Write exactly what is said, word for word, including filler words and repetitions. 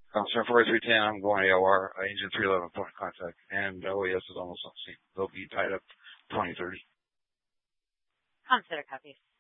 Concern four three ten, I'm going A O R, uh, engine three eleven point contact, and O A S is almost on scene. They'll be tied up twenty thirty. Consider copies.